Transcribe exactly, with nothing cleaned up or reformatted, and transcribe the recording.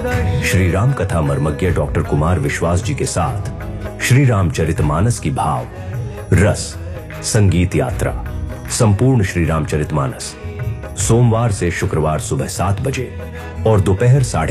श्री राम कथा मर्मज्ञ डॉक्टर कुमार विश्वास जी के साथ श्री रामचरितमानस की भाव रस संगीत यात्रा संपूर्ण श्री रामचरितमानस सोमवार से शुक्रवार सुबह सात बजे और दोपहर साढ़े